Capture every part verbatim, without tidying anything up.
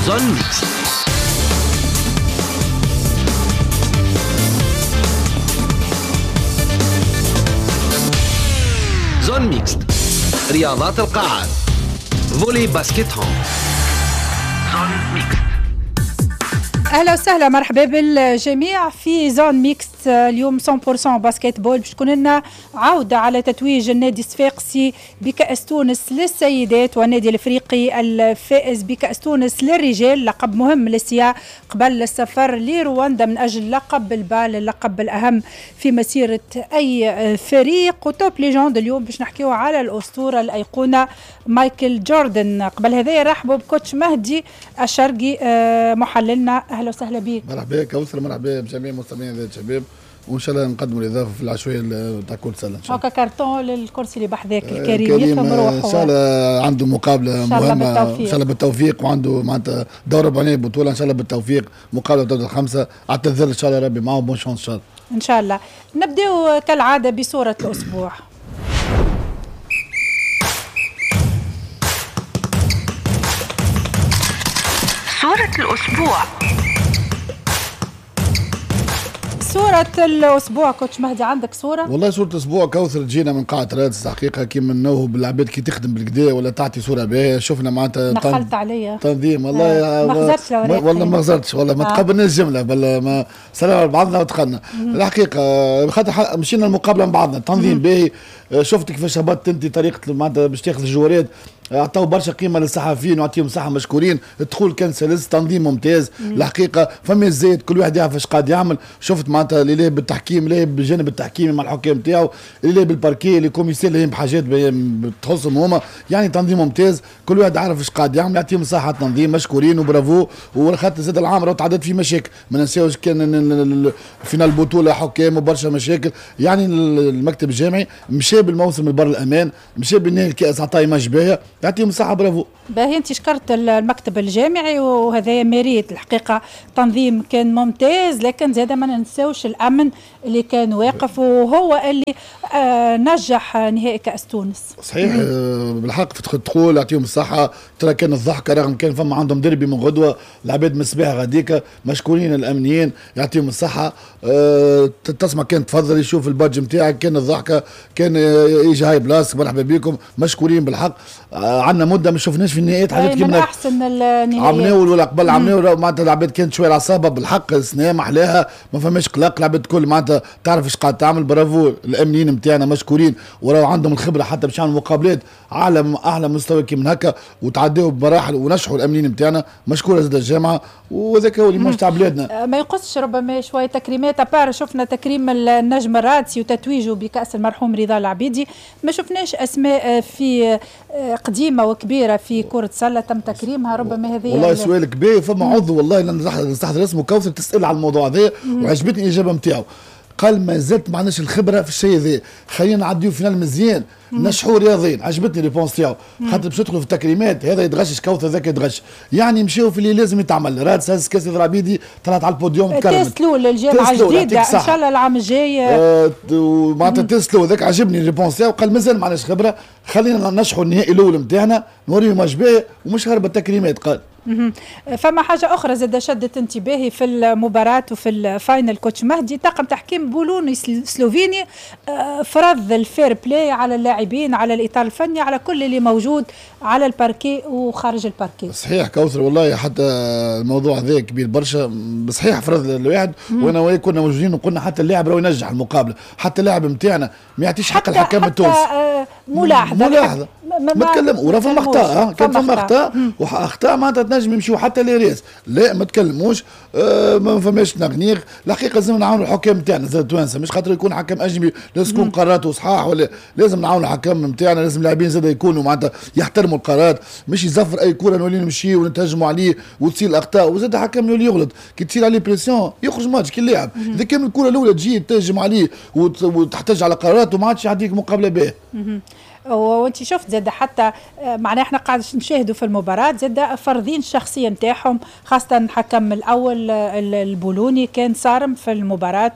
زون ميكس. زون ميكس، رياضات القاعات، فولي باسكت هوم. زون ميكس. اهلا وسهلا، مرحبا بالجميع في زون ميكس. اليوم مية بالمية باسكت بول باش تكون لنا عوده على تتويج النادي الصفاقسي بكأس تونس للسيدات والنادي الافريقي الفائز بكأس تونس للرجال، لقب مهم للسيا قبل السفر لرواندا من اجل لقب البال، اللقب الاهم في مسيره اي فريق. وتوب ليجوند اليوم باش نحكيو على الاسطوره الايقونه مايكل جوردن. قبل هذا يرحبوا بكوتش مهدي الشرقي محللنا. اهلا وسهلا بك. مرحبا كوثر، مرحبا بجميع مستمعين هذا الشباب، وان شاء الله نقدموا الاضافه في العشوائيه تاع كل سنه ان شاء الله. هكا كارتون للكرسي اللي بحذاك الكريم يفهم روحه ان شاء الله. عنده مقابله مهمه ان شاء الله بالتوفيق، وعنده معناتها دوره بعينيه بطوله ان شاء الله بالتوفيق. مقابله ضد الخمسه، اعتذر ان شاء الله ربي معاهم بون شانس ان شاء الله. ان شاء الله. نبداو كالعاده بصوره الاسبوع. صورة الأسبوع. صورة الأسبوع كوتش مهدي، عندك صورة؟ والله صورة الأسبوع كوثر تجينا من قاعة رادس حقيقة، كي من نوه بالعباد كي تخدم بالكدا ولا تعطي صورة باهية. شفنا معناتها نخلت عليا تنظيم والله آه. ما خزرتش والله ما خزرتش والله ما آه. تقبلناش الجملة بل ما سلام بعضنا وتخلنا الحقيقة. خاطر مشينا المقابلة مع بعضنا، تنظيم باهي. شفت كيفاش هبطت انت طريقة معناتها باش تاخذ الجوارات، عطاو برشا قيمه للصحفيين وعطيهم صحه مشكورين. الدخول كان سلس، تنظيم ممتاز الحقيقه. فما زايد كل واحد يعرف ايش قاعد يعمل. شفت معناتها اللي ليه بالتحكيم، اللي بالجانب التحكيمي مع الحكام نتاعو، اللي ليه بالباركي، اللي كوميسير اللي بحاجات بتخصهم هما، يعني تنظيم ممتاز. كل واحد عارف ايش قاعد يعمل، يعطيهم صحه تنظيم مشكورين وبرافو. وخاطر زاد العام راه تعدت في مشاكل، ما ننساوش كان فينال البطوله حكام وبرشا مشاكل. يعني المكتب الجامعي مشى بالموسم البر الامان، مشى بالنهايه الكاس عطاه ايماج باهيه، يعطيهم الصحه برافو. باهي انت شكرت المكتب الجامعي وهذا ميريت الحقيقه. تنظيم كان ممتاز، لكن زاد ما ننساوش الامن اللي كان واقف وهو اللي آه نجح نهائي كاس تونس. صحيح آه بالحق تقول يعطيهم الصحه. ترى كان الضحكه رغم كان فما عندهم دربي من غدوه العباد من الصباح غاديكا، مشكورين الامنيين يعطيهم الصحه. آه تسمع كان تفضل يشوف البادج نتاعك، كان الضحكه، كان يجي هاي بلاصه مرحبا بكم، مشكورين بالحق. آه عندنا مده ما شفناش في النهايات حاجات كيما من احسن النهايات عمناول ولا قبل عمناول. معناتها العباد كانت شويه العصابه بالحق، السنه محلاها ما فماش قلق، العباد الكل معناتها تعرف ايش قاعد تعمل. برافو الامنيين نتاعنا مشكورين، وراو عندهم الخبره حتى باش يعملوا مقابلات على اعلى مستوى كيما هكا، وتعداو بمراحل ونجحوا الامنيين نتاعنا. مشكوره زاد الجامعه، وذاك هو اللي مش تاع بلادنا. ما يقصش ربما شويه تكريمات ابار. شفنا تكريم النجم الرادسي وتتويجه بكاس المرحوم رضا العبيدي، ما شفناش اسماء في قديمه وكبيره في كره سله تم تكريمها. ربما هذه والله سؤال كبير. فما عضو والله نستحضر اسمه كوثر تسال على الموضوع هذا، وعجبتني الاجابه نتاعو. قال ما زلت ما عندناش الخبره في الشيء ذا، خلينا نعديو فينال مزيان نشحوا رياضيين. عجبتني ريبونس تاعو، خاطر باش ندخلوا في التكريمات هذا يتغشش كوثر ذاك يتغش. يعني مشيو في اللي لازم يتعمل. راد ساس كاس الرابيدي طلعت على البوديوم تكرمت. تسلو للجامعه الجديده ان شاء الله العام الجاي. آه معناتها تسلو ذاك عجبني الريبونس تاعو. قال مازال ما عندناش خبره، خلينا نشحوا النهائي الاول نتاعنا نوريهم اش باهي ومش هرب التكريمات. قال فما حاجة أخرى زاد شدت انتباهي في المباراة وفي الفاينل كوتش مهدي. طاقم تحكيم بولوني سلوفيني فرض الفير بلاي على اللاعبين، على الإطار الفني، على كل اللي موجود على الباركي وخارج الباركي. صحيح كوثر والله حتى الموضوع ذا كبير برشا. صحيح فرض الواحد، وانا وياك كنا موجودين وقلنا حتى اللاعب راه ينجح المقابله، حتى اللاعب نتاعنا ما يعطيش حق الحكم التونسي. آه ملاحظه ملاحظه ما تكلم وراه فما اخطاء، كان فما اخطاء واخطاء معناتها تنجم يمشيو حتى ليريس. لا ما تكلموش. آه ما فماش تنغنيغ. الحقيقه لازم نعاونوا الحكام نتاعنا زاد التوانسه، مش خاطر يكون حكم اجنبي لازم تكون قراراته صحاح، ولا لازم نعاونوا الحكام نتاعنا. لازم اللاعبين زاد يكونوا معناتها يحترموا القرارات، مش يزفر اي كره نولي نمشي ونتهجموا عليه وتصير الاخطاء. وزاد الحكم يولي يغلط كي تصير عليه بريسيون يخرج ماتش كي اللاعب. اذا كان الكره الاولى تجي تهجم عليه وتحتج على قراراته ما عادش يعطيك مقابله به. وانت شفت زاد حتى معناها احنا قاعد نشاهدوا في المباراه زاد فرضين الشخصيه نتاعهم، خاصه الحكم الاول البولوني كان صارم في المباراه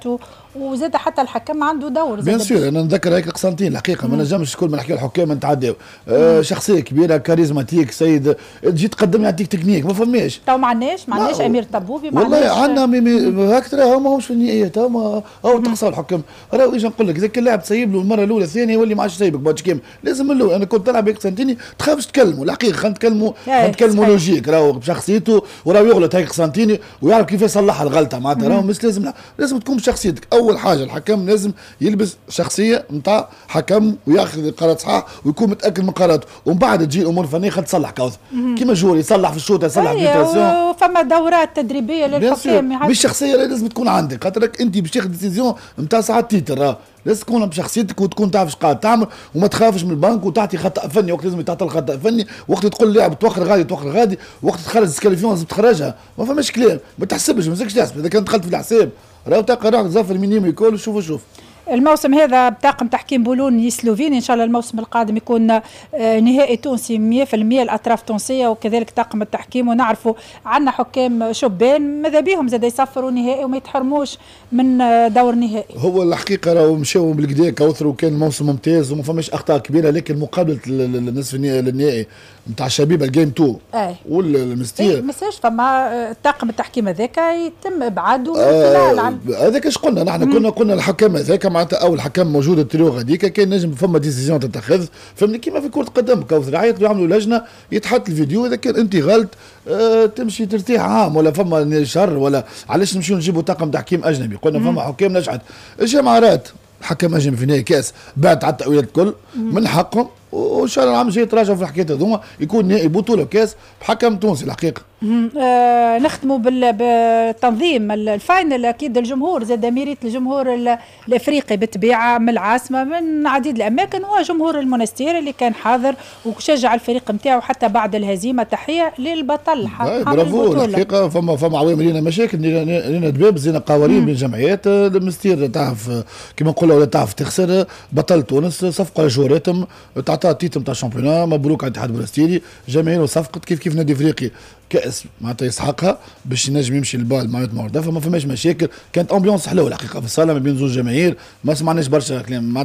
وزاد حتى الحكم عنده دور. بيان سور انا نذكر هيك قسنطين الحقيقه ما نجمش كل ما نحكي الحكام نتعداو. آه شخصيه كبيره كاريزماتيك سيد تجي تقدم يعطيك تكنيك ما فماش. تو ما عندناش ما عندناش امير طبوبي ما والله عندنا هكذا هما مش في النهائيات هما هو تقصوا الحكم. راهو ايش نقول لك اذا كان لاعب تسيب له المره الاولى الثانيه يولي ما عادش سايبك باتش كامل لازم من الاول. انا كنت نلعب هيك قسنطيني تخافش تكلموا الحقيقه خلينا نتكلموا نتكلموا لوجيك راهو بشخصيته وراهو يغلط هيك قسنطيني ويعرف كيف يصلح الغلطه معناتها راهو مش لازم لازم تكون بشخصيتك. اول حاجه الحكم لازم يلبس شخصيه نتاع حكم وياخذ قرارات صحاح ويكون متاكد من قراراته ومن بعد تجي الامور الفنيه خد تصلح كوثر كيما جوري يصلح في الشوطه يصلح في البيتاسيون. فما دورات تدريبيه للحكام مش شخصيه لازم تكون عندك خاطرك انت باش تاخذ ديسيزيون نتاع ساعه تيتر لازم تكون بشخصيتك وتكون تعرف اش قاعد تعمل وما تخافش من البنك وتعطي خطا فني وقت لازم تعطي الخطا فني وقت تقول لاعب توخر غادي توخر غادي وقت تخرج سكاليفيون لازم تخرجها ما فماش كلام ما تحسبش ما تمسكش تحسب اذا كان دخلت في الحساب راهو تلقى روحك زفر مينيمو يكون شوف شوف. الموسم هذا بطاقم تحكيم بولوني سلوفيني ان شاء الله الموسم القادم يكون نهائي تونسي مية بالمية الاطراف تونسيه وكذلك طاقم التحكيم ونعرفوا عندنا حكام شبان ماذا بيهم زاد يسفروا نهائي وما يتحرموش من دور نهائي. هو الحقيقه راهو مشاو بالكدا كوثر وكان موسم ممتاز وما فماش اخطاء كبيره لكن مقابله النصف النهائي نتاع شبيبه الجيم اثنين والمستير إيه مساش فما طاقم التحكيم هذاك يتم ابعاده آه هذاك اش قلنا نحن كنا قلنا الحكام هذاك معناتها اول حكم موجود التريو غاديك كان نجم فما ديسيزيون تتخذ فهمني كيما في كره قدم كوثر عيط يعملوا لجنه يتحط الفيديو اذا كان انت غلط آه تمشي ترتيح عام ولا فما شر ولا علاش نمشيو نجيبوا طاقم تحكيم اجنبي قلنا فما حكام نجحت الجماعات حكم اجنبي في نهائي كاس بعد على التأويلات الكل من حقهم وان شاء الله العام الجاي يتراجعوا في الحكايات هذوما يكون نهائي بطوله كاس بحكم تونسي الحقيقه. آه نختموا بالتنظيم الفاينل اكيد الجمهور زاد ميريت الجمهور الافريقي بالطبيعه من العاصمه من عديد الاماكن وجمهور المنستير اللي كان حاضر وشجع الفريق نتاعو حتى بعد الهزيمه. تحيه للبطل حامل برافو الحقيقه فما فما عوامل لنا مشاكل لنا دباب زينا قوارين بين جمعيات المنستير تعرف كما نقولوا ولا تعرف تخسر بطل تونس صفقوا على جواراتهم تعطى تيتم تاع الشامبيونات مبروك على الاتحاد البلاستيري جماهير وصفقت كيف كيف نادي افريقي كاس معناتها يسحقها باش ينجم يمشي للبال معناتها مرده فما فماش مشاكل كانت امبيونس حلوه الحقيقه في الصاله ما بين زوج جماهير ما سمعناش برشا كلام